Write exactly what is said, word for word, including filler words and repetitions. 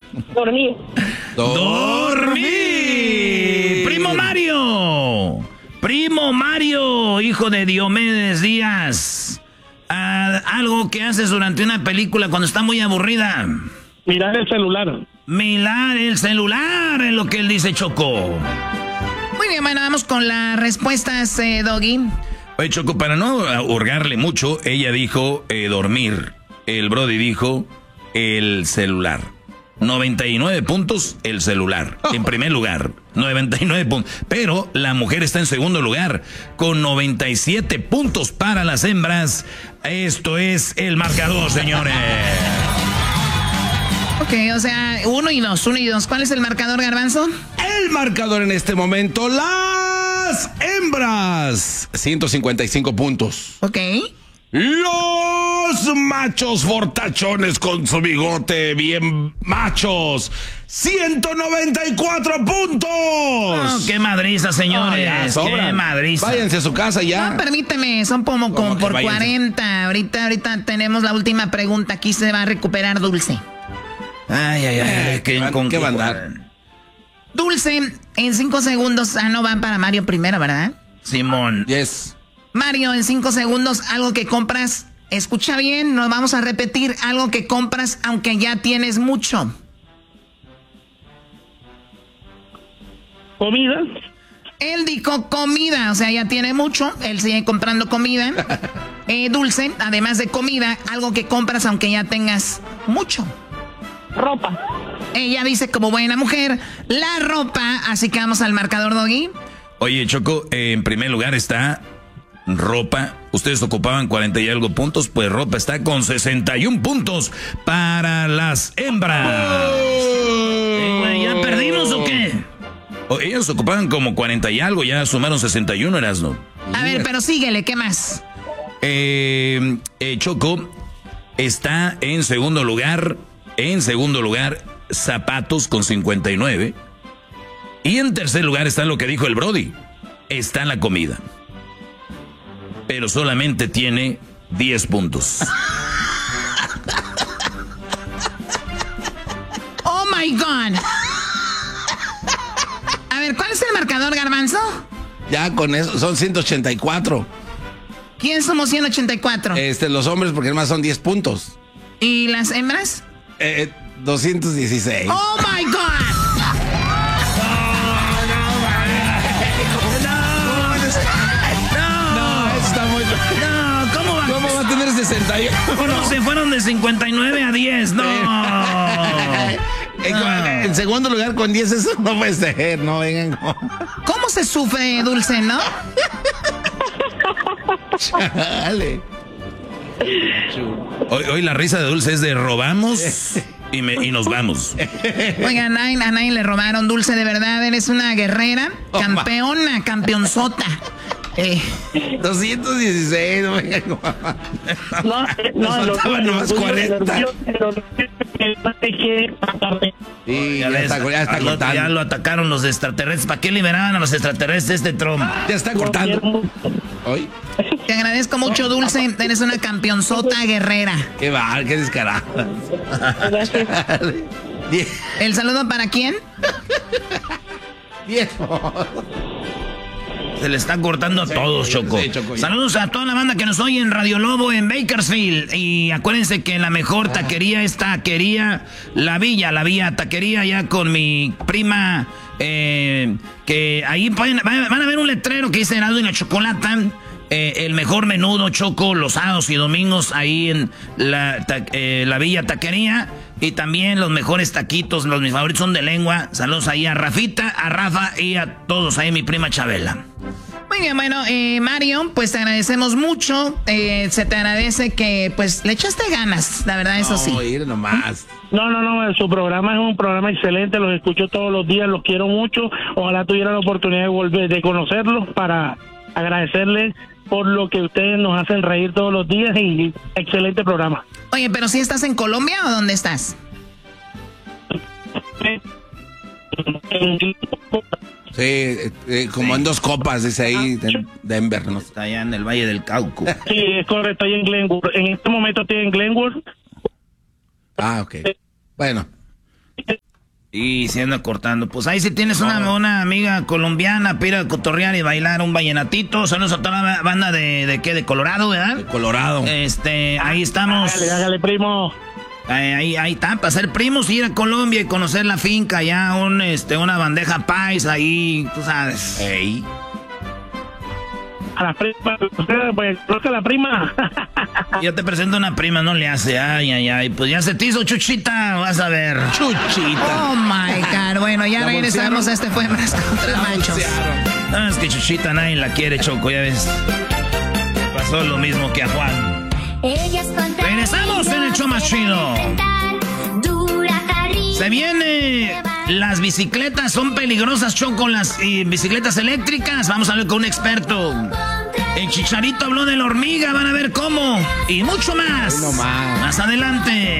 Dormir. Dormir. Primo Mario. Primo Mario, hijo de Diomedes Díaz. Ah, algo que haces durante una película cuando está muy aburrida. Mirar el celular. Mirar el celular, es lo que él dice, Choco. Muy bien, bueno, vamos con las respuestas, eh, Doggy. Oye, Choco, para no hurgarle mucho, ella dijo eh, dormir. El Brody dijo el celular. noventa y nueve puntos, el celular. En primer lugar, noventa y nueve puntos. Pero la mujer está en segundo lugar, con noventa y siete puntos para las hembras. Esto es el marcador, señores. Ok, o sea, uno y dos, uno y dos. ¿Cuál es el marcador, Garbanzo? El marcador en este momento, las hembras, ciento cincuenta y cinco puntos. Ok. Los machos fortachones con su bigote bien machos, ciento noventa y cuatro puntos. Oh, ¡Qué madriza, señores! Oh, ya, ¡Qué madriza! Váyanse a su casa ya. No, permíteme, son como, como por váyanse? cuarenta. Ahorita, ahorita tenemos la última pregunta. Aquí se va a recuperar Dulce. Ay, ay, ay. Eh, ¿Qué, ¿Con qué va a andar? Dulce, en cinco segundos. Ah, no van para Mario primero, ¿verdad? Simón. Yes. Mario, en cinco segundos, algo que compras. Escucha bien, nos vamos a repetir. Algo que compras aunque ya tienes mucho. Comida. Él dijo comida, o sea, ya tiene mucho. Él sigue comprando comida. Eh, Dulce, además de comida, algo que compras aunque ya tengas mucho. Ropa. Ella dice como buena mujer, la ropa. Así que vamos al marcador, Doggy. Oye, Choco, eh, en primer lugar está ropa. Ustedes ocupaban cuarenta y algo puntos, pues ropa está con sesenta y un puntos para las hembras. Oh. Eh, güey, ¿ya perdimos o qué? O, ellos ocupaban como cuarenta y algo, ya sumaron sesenta y uno, Erasno. A ver, pero síguele, ¿qué más? Eh, eh, Choco está en segundo lugar, en segundo lugar, zapatos con cincuenta y nueve. Y en tercer lugar está lo que dijo el Brody, está la comida. Pero solamente tiene diez puntos. Oh my God. A ver, ¿cuál es el marcador, Garbanzo? Ya con eso, son ciento ochenta y cuatro. ¿Quién somos ciento ochenta y cuatro? Este, los hombres, porque además son diez puntos. ¿Y las hembras? Eh, doscientos dieciséis. Oh my God. sesenta y uno. Se fueron de cincuenta y nueve a diez, no. En, en segundo lugar con diez, eso no puede ser, no vengan. ¿Cómo se sufre, Dulce, no? Chale. Hoy, hoy la risa de Dulce es de robamos y, me, y nos vamos. Oigan, a nadie, a nadie le robaron, Dulce, de verdad, eres una guerrera, campeona, campeonzota. Eh. doscientos dieciséis, no venga, no, no, no, faltaban nomás cuarenta. Sí, ya, ya, está, ya, está cortando. Ya lo atacaron los extraterrestres. ¿Para qué liberaban a los extraterrestres este Trump? Ya está cortando. ¿Hoy? Te agradezco mucho, Dulce. Eres una campeonzota guerrera. Qué va, qué descarada. ¿El saludo para quién? Diez. Se le está cortando a sí, todos, Choco. Sí, Choco. Saludos a toda la banda que nos oye en Radio Lobo en Bakersfield. Y acuérdense que la mejor taquería es Taquería La Villa. La Villa Taquería, ya con mi prima. Eh, que ahí pueden, van a ver un letrero que dice Herado y la Chocolata. Eh, el mejor menudo, Choco, los sábados y domingos ahí en la, ta, eh, la Villa Taquería. Y también los mejores taquitos, los mis favoritos son de lengua. Saludos ahí a Rafita, a Rafa y a todos ahí, mi prima Chabela. Muy bien, bueno, eh, Mario, pues te agradecemos mucho. Eh, se te agradece que, pues, le echaste ganas, la verdad, eso no, sí. Ir nomás. No, no, no, su programa es un programa excelente, los escucho todos los días, los quiero mucho. Ojalá tuviera la oportunidad de volver, de conocerlos para agradecerles por lo que ustedes nos hacen reír todos los días y excelente programa. Oye, pero si estás en Colombia o dónde estás? Sí, eh, como sí. En dos copas, dice ahí, de Denver, ¿no? Está allá en el Valle del Cauca. Sí, es correcto, estoy en Glenwood. En este momento estoy en Glenwood. Ah, ok. Bueno. Y se anda cortando. Pues ahí si tienes una, una amiga colombiana, pira a cotorrear y bailar un vallenatito. Saludos a toda la banda de, de qué, de Colorado, ¿verdad? De Colorado. Este, ahí estamos. Hágale, hágale, primo. Ahí, ahí, ahí está, para ser primos, ir a Colombia y conocer la finca, ya un, este, una bandeja paisa ahí, tú sabes. Ey. A la prima, usted, pues, creo que la prima. Yo te presento una prima, no le hace, ay, ay, ay, pues ya se te hizo Chuchita, vas a ver. Chuchita. Oh my God. Bueno, ya regresamos. Este fue Más contra Machos. No, es que Chuchita nadie la quiere, Choco, ya ves. Pasó lo mismo que a Juan. Regresamos en el show más chido. Se viene. Las bicicletas son peligrosas, Choco, las y bicicletas eléctricas. Vamos a ver con un experto. El Chicharito habló de la hormiga, van a ver cómo. Y mucho más. No más. Más adelante.